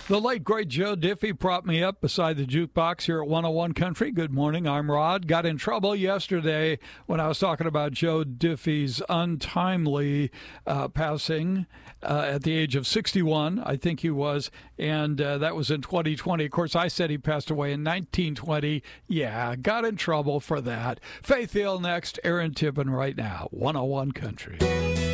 The late, great Joe Diffie propped me up beside the jukebox here at 101 Country. Good morning, I'm Rod. Got in trouble yesterday when I was talking about Joe Diffie's untimely passing at the age of 61, I think he was, and that was in 2020. Of course, I said he passed away in 1920. Yeah, got in trouble for that. Faith Hill next, Aaron Tippin right now, 101 Country.